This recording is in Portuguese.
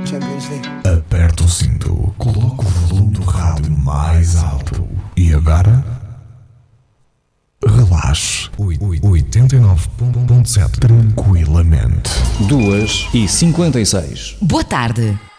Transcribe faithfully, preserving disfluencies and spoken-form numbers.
Champions League. Aperta o cinto, coloca o volume do rádio mais alto e agora relaxe. oitenta e nove ponto sete tranquilamente. duas e cinquenta e seis. Boa tarde.